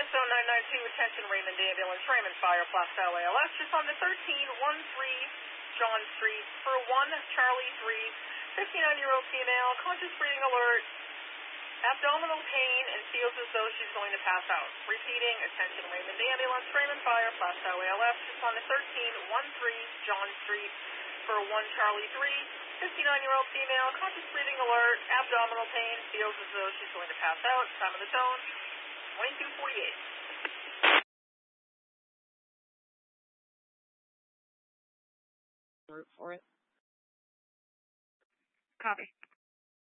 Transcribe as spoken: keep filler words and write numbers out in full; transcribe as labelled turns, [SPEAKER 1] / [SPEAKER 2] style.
[SPEAKER 1] Zone nine nine two, attention Raymond Ambulance, Raymond Fire, Plastow A L S, just on the thirteen one three John Street for one Charlie three, fifty-nine-year-old female, conscious breathing alert, abdominal pain, and feels as though she's going to pass out. Repeating, attention Raymond Ambulance, Raymond Fire, Plastow A L S, just on the thirteen one three John Street for one Charlie three, fifty-nine-year-old female, conscious breathing alert, abdominal pain, feels as though she's going to pass out. Time of the tone, twenty-two forty-eight.
[SPEAKER 2] Route for it. Copy.